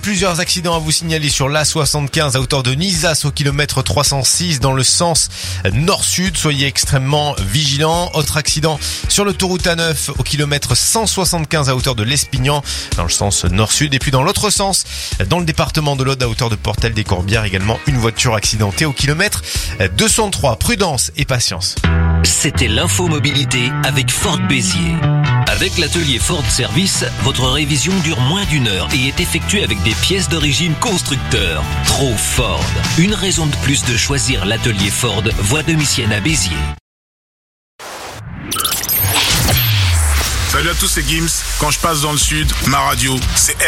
plusieurs accidents à vous signaler sur l'A75 à hauteur de Nizas au kilomètre 306 dans le sens nord-sud. Soyez extrêmement vigilants. Autre accident sur l'autoroute A9 au kilomètre 175 à hauteur de l'Espignan dans le sens nord-sud. Et puis dans l'autre sens, dans le département de l'Aude à hauteur de Portel-des-Corbières, également une voiture accidentée au kilomètre 203. Prudence et patience. C'était l'info mobilité avec Ford Béziers. Avec l'atelier Ford Service, votre révision dure moins d'1 heure et est effectuée avec des pièces d'origine constructeur. Trop Ford. Une raison de plus de choisir l'atelier Ford, voie de Missienne à Béziers. Salut à tous, c'est Gims. Quand je passe dans le sud, ma radio, c'est